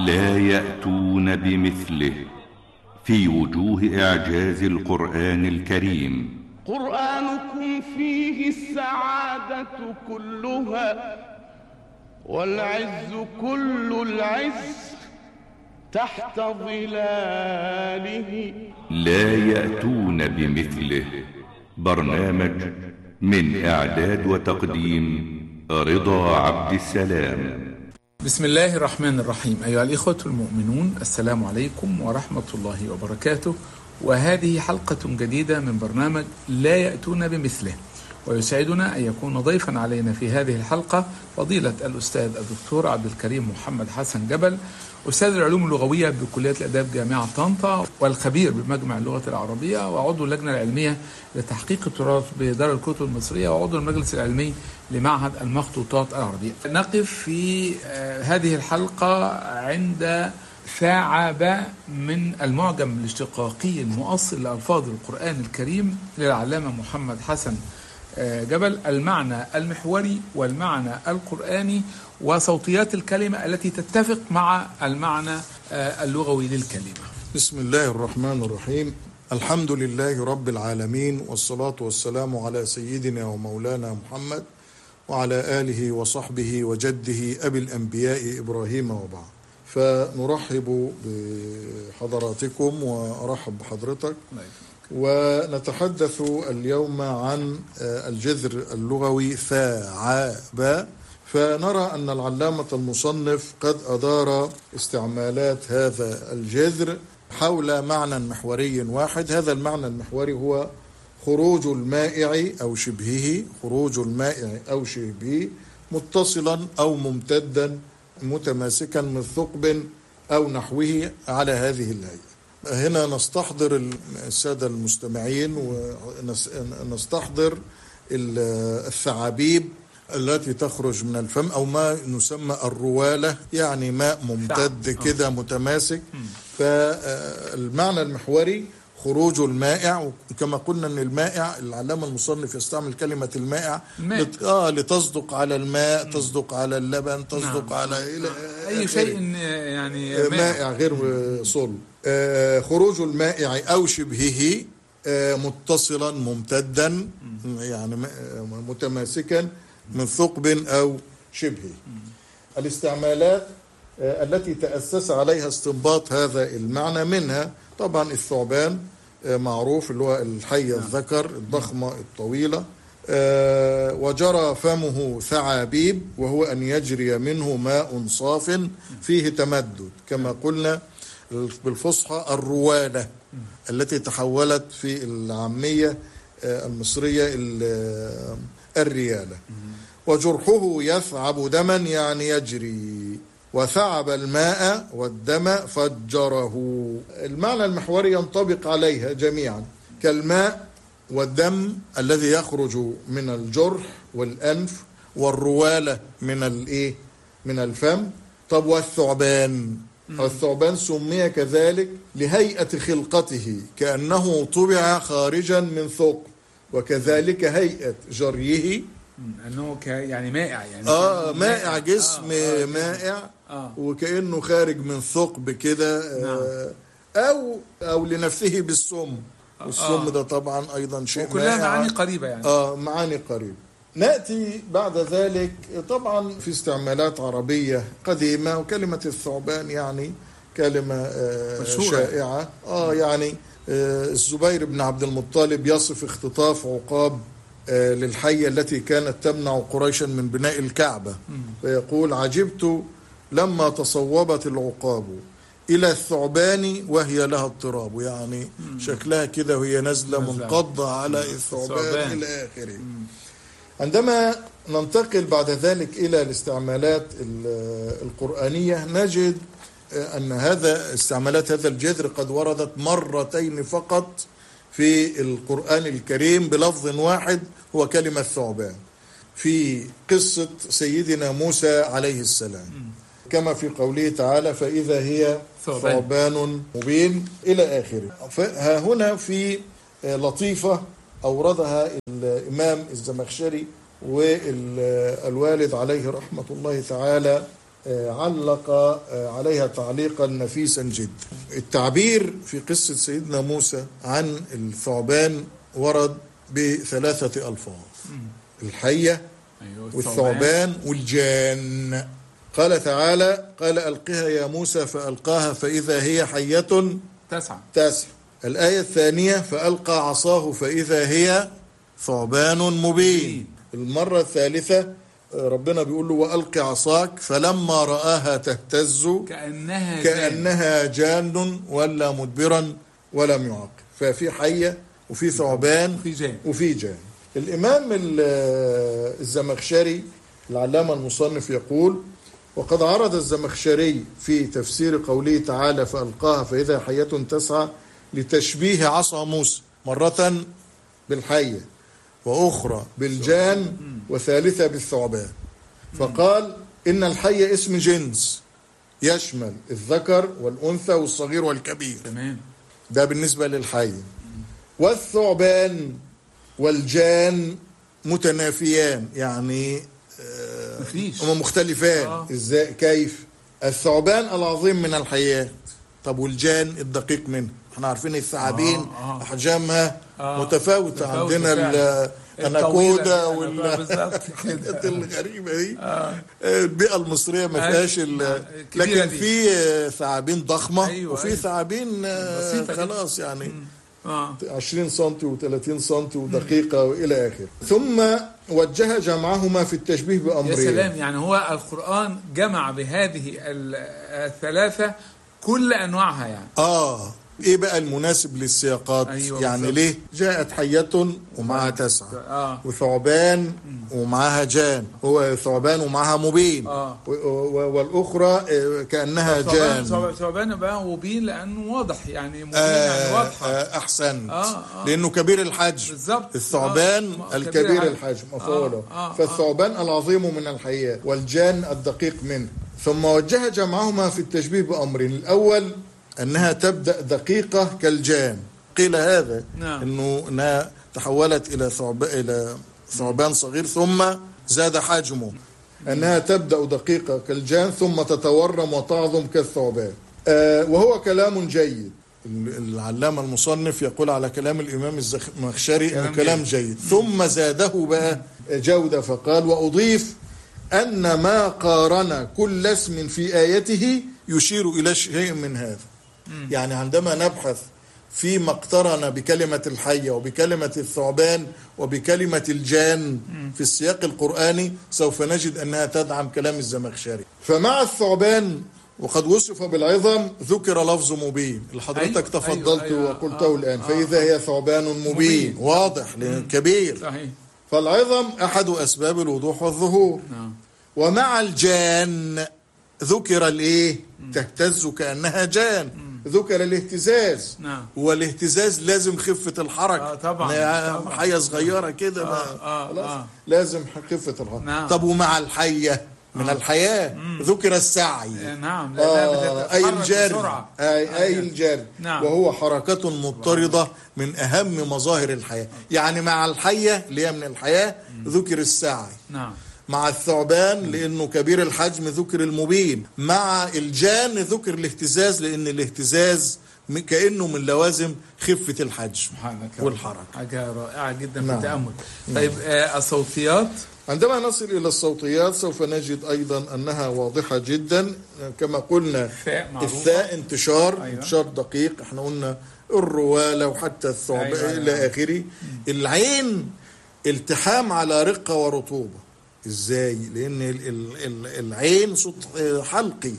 لا يأتون بمثله في وجوه إعجاز القرآن الكريم. قرآنكم فيه السعادة كلها والعز كل العز تحت ظلاله. لا يأتون بمثله. برنامج من إعداد وتقديم رضا عبد السلام. بسم الله الرحمن الرحيم. أيها الإخوة المؤمنون، السلام عليكم ورحمة الله وبركاته، وهذه حلقة جديدة من برنامج لا يأتون بمثله. ويسعدنا أن يكون ضيفا علينا في هذه الحلقة فضيلة الأستاذ الدكتور عبد الكريم محمد حسن جبل، أستاذ العلوم اللغوية بكلية الآداب جامعة طنطا، والخبير بمجمع اللغة العربية، وعضو اللجنة العلمية لتحقيق التراث بدار الكتب المصرية، وعضو المجلس العلمي لمعهد المخطوطات العربية. نقف في هذه الحلقة عند ثعب من المعجم الاشتقاقي المؤصل لألفاظ القرآن الكريم للعلامة محمد حسن جبل، المعنى المحوري والمعنى القرآني وصوتيات الكلمة التي تتفق مع المعنى اللغوي للكلمة. بسم الله الرحمن الرحيم. الحمد لله رب العالمين، والصلاة والسلام على سيدنا ومولانا محمد وعلى آله وصحبه وجده أبي الأنبياء إبراهيم وبعد. فنرحب بحضراتكم وأرحب بحضرتك، ونتحدث اليوم عن الجذر اللغوي ثعب. فنرى أن العلامة المصنف قد أدار استعمالات هذا الجذر حول معنى محوري واحد. هذا المعنى المحوري هو خروج المائع أو شبهه، خروج المائع أو شبهه متصلا أو ممتدا متماسكا من ثقب أو نحوه على هذه الهيئة. هنا نستحضر السادة المستمعين ونستحضر الثعابيب التي تخرج من الفم، أو ما نسمى الروالة، يعني ماء ممتد كده متماسك. فالمعنى المحوري خروج المائع، وكما قلنا أن المائع العلامة المصنف يستعمل كلمة المائع لتصدق على الماء، تصدق على اللبن، تصدق على أي شيء يعني مائع غير صلب. خروج المائع أو شبهه متصلا ممتدا، يعني متماسكا من ثقب أو شبهه. الاستعمالات التي تأسس عليها استنباط هذا المعنى منها طبعا الثعبان معروف، اللي هو الحية الذكر الضخمة الطويلة. وجرى فمه ثعابيب، وهو أن يجري منه ماء صاف فيه تمدد، كما قلنا بالفصحى الروالة التي تحولت في العامية المصرية الريالة. وجرحه يثعب دما، يعني يجري، وثعب الماء والدم فجره. المعنى المحوري ينطبق عليها جميعا، كالماء والدم الذي يخرج من الجرح والأنف، والروالة من الفم. طب والثعبان؟ الثعبان سمي كذلك لهيئة خلقته، كأنه طبع خارجا من ثقب، وكذلك هيئة جريه، أنه يعني مائع، يعني مائع، جسم مائع، وكأنه خارج من ثقب كده. أو لنفسه بالسم، والسم ده طبعا أيضا شيء وكلها معاني قريبة، يعني معاني قريبة. نأتي بعد ذلك طبعا في استعمالات عربية قديمة، وكلمة الثعبان يعني كلمة شائعة. يعني الزبير بن عبد المطلب يصف اختطاف عقاب للحية التي كانت تمنع قريشا من بناء الكعبة، فيقول: عجبت لما تصوبت العقاب إلى الثعبان وهي لها اضطراب، يعني شكلها كده وهي نازلة منقضة على الثعبان إلى آخره. عندما ننتقل بعد ذلك إلى الاستعمالات القرآنية، نجد أن استعمالات هذا الجذر قد وردت مرتين فقط في القرآن الكريم بلفظ واحد، هو كلمة ثعبان، في قصة سيدنا موسى عليه السلام، كما في قوله تعالى: فإذا هي ثعبان مبين إلى آخره. فها هنا في لطيفة أوردها الإمام الزمخشري والوالد عليه رحمة الله تعالى علق عليها تعليقا نفيسا جدا. التعبير في قصة سيدنا موسى عن الثعبان ورد ب3 ألفاظ: الحية والثعبان والجان. قال تعالى: قال ألقها يا موسى فألقاها فإذا هي حية تسعى. الآية الثانية: فألقى عصاه فإذا هي ثعبان مبين. المرة الثالثة ربنا بيقول له: وألق عصاك فلما رآها تهتز كأنها جان ولا مدبرا ولم يعاقب. ففي حية وفي ثعبان وفي جان. الإمام الزمخشري العلامة المصنف يقول: وقد عرض الزمخشري في تفسير قوله تعالى: فألقاها فإذا حية تسعى لتشبيه عصا موسى مرة بالحية وأخرى بالجان وثالثة بالثعبان، فقال: إن الحية اسم جنس يشمل الذكر والأنثى والصغير والكبير. ده بالنسبة للحية. والثعبان والجان متنافيان، يعني هما مختلفان. ازاي؟ كيف؟ الثعبان العظيم من الحيات، طب والجان الدقيق منه. احنا عارفين الثعابين احجامها متفاوتة. عندنا الاناكودا والحاجات الغريبة دي. البيئة المصرية ما فيهاش لكن في ثعابين ضخمة وفي ثعابين خلاص يعني 20 سنتي و30 سنتي ودقيقة وإلى آخره. ثم وجه جمعهما في التشبيه بأمرين. يا سلام، يعني هو القرآن جمع بهذه الثلاثة كل أنواعها يعني. ايه بقى المناسب للسياقات؟ يعني بالضبط. ليه جاءت حية ومعها تسعة وثعبان ومعها جان، هو ثعبان ومعها مبين والأخرى كأنها جان. ثعبان بقى مبين لأنه واضح، يعني مبين يعني واضحة. أحسن. لأنه كبير الحجم بالضبط. الثعبان الكبير الحجم مفعوله. فالثعبان العظيم من الحيات والجان الدقيق منه. ثم وجه جمعهما في التشبيه بأمرين: الأول أنها تبدأ دقيقة كالجان، قيل هذا أنها تحولت إلى ثعبان صغير ثم زاد حجمه، أنها تبدأ دقيقة كالجان ثم تتورم وتعظم كالثعبان. وهو كلام جيد. العلامة المصنف يقول على كلام الإمام الزمخشري أنه كلام جيد. ثم زاده بقى جودة فقال: وأضيف أن ما قارن كل اسم في آيته يشير إلى شيء من هذا. يعني عندما نبحث فيما اقترن بكلمة الحية وبكلمة الثعبان وبكلمة الجان في السياق القرآني سوف نجد أنها تدعم كلام الزمخشري. فمع الثعبان وقد وصف بالعظم ذكر لفظ مبين اللي حضرتك تفضلت وقلته الآن. فإذا هي ثعبان مبين واضح كبير. فالعظم أحد أسباب الوضوح والظهور. ومع الجان ذكر الايه؟ تهتز كأنها جان. ذكر الاهتزاز. والاهتزاز لازم خفة الحركة. طبعا. حية صغيرة كده لازم خفة الحركة. طب ومع الحية من الحياة ذكر السعي. أي الجري. أي الجري. وهو حركة مضطردة من أهم مظاهر الحياة. يعني مع الحية اللي هي من الحياة ذكر السعي. مع الثعبان لأنه كبير الحجم ذكر المبين. مع الجان ذكر الاهتزاز لأن الاهتزاز كأنه من لوازم خفة الحجم والحركة. حاجة رائعة جدا في التأمل. طيب الصوتيات، عندما نصل إلى الصوتيات سوف نجد أيضا أنها واضحة جدا. كما قلنا الثاء انتشار دقيق. احنا قلنا الروالة وحتى الثعبان إلى آخره. العين التحام على رقة ورطوبة. ازاي؟ لان العين صوت حلقي.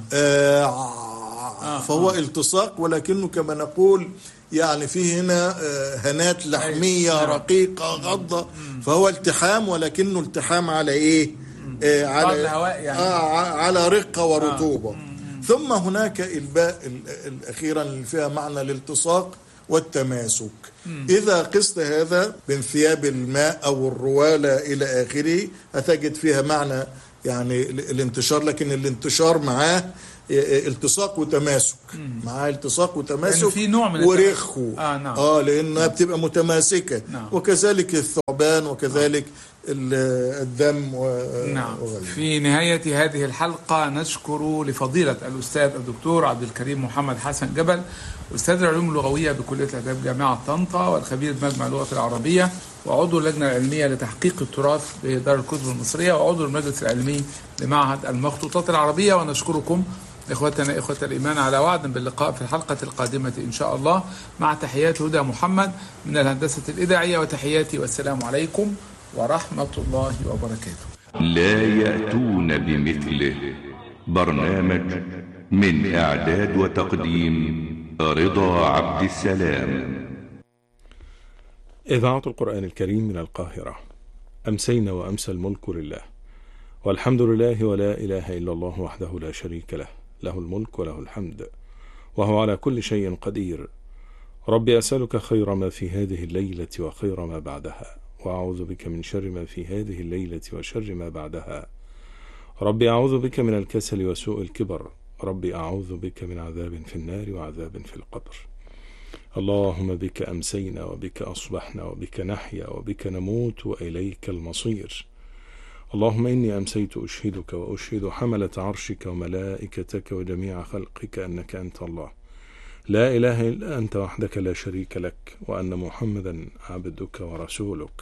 فهو التصاق ولكنه كما نقول يعني فيه هنا هنات لحمية رقيقة غضة. فهو التحام ولكنه التحام على ايه؟ على الهواء يعني. على رقة ورطوبة. ثم هناك الباء الأخيرا اللي فيها معنى الالتصاق والتماسك. إذا قست هذا بين ثياب الماء أو الروالة إلى آخره هتجد فيها معنى يعني الانتشار، لكن الانتشار معاه التصاق وتماسك. معاه التصاق وتماسك في نوع من ورخو. لأنها بتبقى متماسكة. وكذلك الثعبان وكذلك الدم نعم. وغيره. في نهاية هذه الحلقة نشكر لفضيلة الأستاذ الدكتور عبد الكريم محمد حسن جبل، أستاذ العلوم اللغوية بكلية الآداب جامعة طنطا، والخبير بمجمع اللغة العربية، وعضو اللجنة العلمية لتحقيق التراث بدار الكتب المصرية، وعضو المجلس العلمي لمعهد المخطوطات العربية. ونشكركم إخوتنا إخوة الإيمان على وعد باللقاء في الحلقة القادمة إن شاء الله، مع تحيات هدى محمد من الهندسة الإذاعية، وتحياتي والسلام عليكم ورحمة الله وبركاته. لا يأتون بمثله. برنامج من إعداد وتقديم رضا عبد السلام. إذاعة القرآن الكريم من القاهرة. أمسينا وأمسى الملك لله، والحمد لله، ولا إله إلا الله وحده لا شريك له، له الملك وله الحمد، وهو على كل شيء قدير. ربي أسألك خير ما في هذه الليلة وخير ما بعدها، وأعوذ بك من شر ما في هذه الليلة وشر ما بعدها. ربي أعوذ بك من الكسل وسوء الكبر. ربي أعوذ بك من عذاب في النار وعذاب في القبر. اللهم بك أمسينا وبك أصبحنا وبك نحيا وبك نموت وإليك المصير. اللهم إني أمسيت أشهدك وأشهد حملة عرشك وملائكتك وجميع خلقك أنك أنت الله، لا إله إلا أنت وحدك لا شريك لك، وأن محمدا عبدك ورسولك.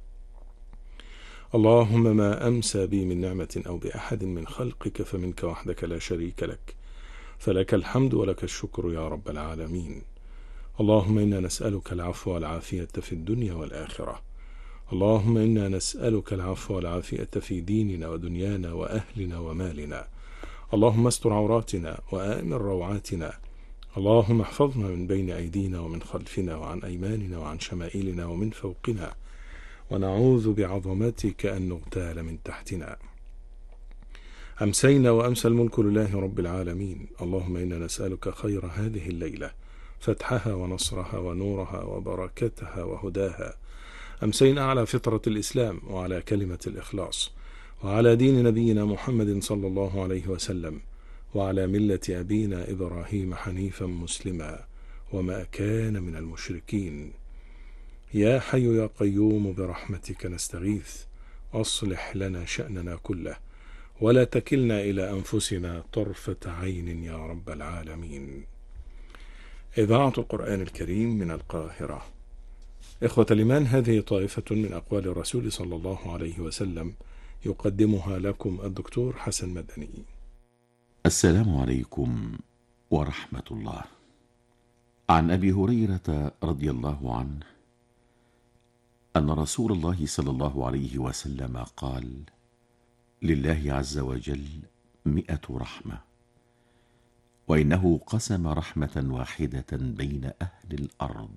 اللهم ما أمسى بي من نعمة أو بأحد من خلقك فمنك وحدك لا شريك لك، فلك الحمد ولك الشكر يا رب العالمين. اللهم إنا نسألك العفو والعافية في الدنيا والآخرة. اللهم إنا نسألك العفو والعافية في ديننا ودنيانا وأهلنا ومالنا. اللهم استر عوراتنا وآمن روعاتنا. اللهم احفظنا من بين أيدينا ومن خلفنا وعن أيماننا وعن شمائلنا ومن فوقنا، ونعوذ بعظمتك أن نغتال من تحتنا. أمسينا وأمسى الملك لله رب العالمين. اللهم إنا نسألك خير هذه الليلة، فتحها ونصرها ونورها وبركتها وهداها. أمسينا على فطرة الإسلام وعلى كلمة الإخلاص وعلى دين نبينا محمد صلى الله عليه وسلم وعلى ملة أبينا إبراهيم حنيفا مسلما وما كان من المشركين. يا حي يا قيوم برحمتك نستغيث، أصلح لنا شأننا كله ولا تكلنا إلى أنفسنا طرفة عين يا رب العالمين. إذاعة القرآن الكريم من القاهرة. إخوة الإيمان، هذه طائفة من أقوال الرسول صلى الله عليه وسلم يقدمها لكم الدكتور حسن مدني. السلام عليكم ورحمة الله. عن أبي هريرة رضي الله عنه أن رسول الله صلى الله عليه وسلم قال: لله عز وجل 100 رحمة، وإنه قسم رحمة واحدة بين أهل الأرض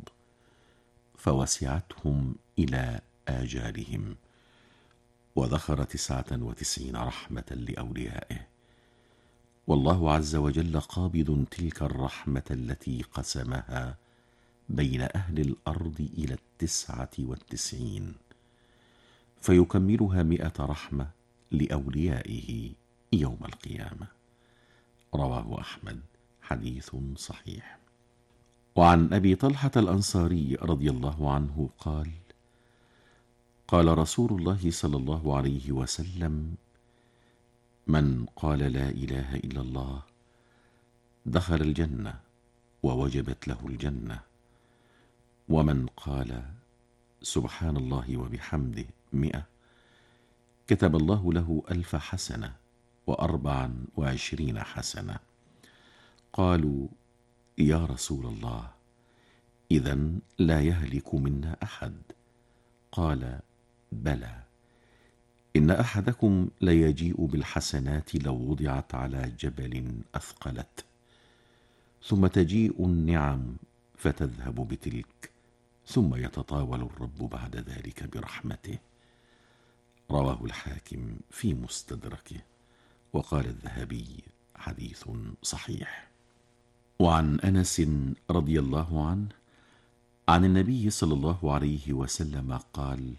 فوسعتهم إلى آجالهم، وذكر 99 رحمة لأوليائه، والله عز وجل قابض تلك الرحمة التي قسمها بين أهل الأرض إلى 99، فيكملها 100 رحمة لأوليائه يوم القيامة. رواه أحمد، حديث صحيح. وعن أبي طلحة الأنصاري رضي الله عنه قال: قال رسول الله صلى الله عليه وسلم: من قال لا إله إلا الله دخل الجنة ووجبت له الجنة، ومن قال سبحان الله وبحمده 100 كتب الله له 1000 حسنة و24 حسنة. قالوا: يا رسول الله، إذن لا يهلك منا أحد؟ قال: بلى، إن أحدكم ليجيء بالحسنات لو وضعت على جبل أثقلت، ثم تجيء النعم فتذهب بتلك، ثم يتطاول الرب بعد ذلك برحمته. رواه الحاكم في مستدركه، وقال الذهبي: حديث صحيح. وعن أنس رضي الله عنه عن النبي صلى الله عليه وسلم قال: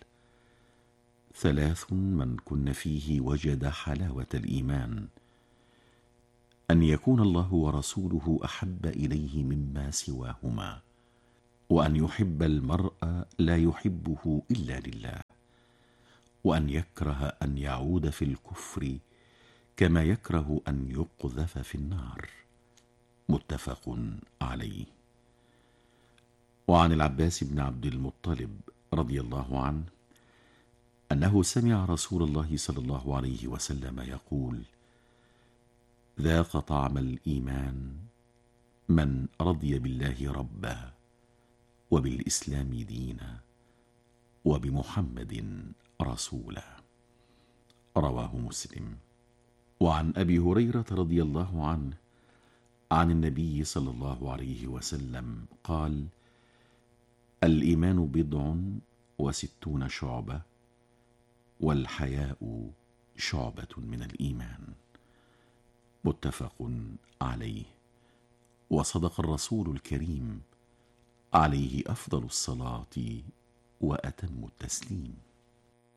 3 من كن فيه وجد حلاوة الإيمان: أن يكون الله ورسوله أحب إليه مما سواهما، وأن يحب المرء لا يحبه إلا لله، وأن يكره أن يعود في الكفر كما يكره أن يقذف في النار. متفق عليه. وعن العباس بن عبد المطلب رضي الله عنه أنه سمع رسول الله صلى الله عليه وسلم يقول: ذاق طعم الإيمان من رضي بالله ربا وبالإسلام دينا وبمحمد رسولا. رواه مسلم. وعن أبي هريرة رضي الله عنه عن النبي صلى الله عليه وسلم قال: الإيمان 60 شعبة، والحياء شعبة من الإيمان. متفق عليه. وصدق الرسول الكريم عليه أفضل الصلاة وأتم التسليم.